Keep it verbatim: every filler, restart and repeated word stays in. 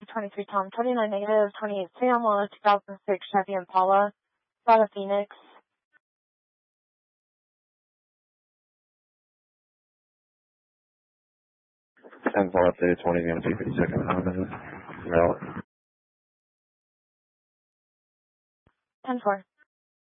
twenty-three Tom, twenty-nine negative, twenty-eight Sam, two thousand six Chevy Impala, Santa Phoenix. ten four updated twenty V M T fifty-second Honda, Maryland. ten four.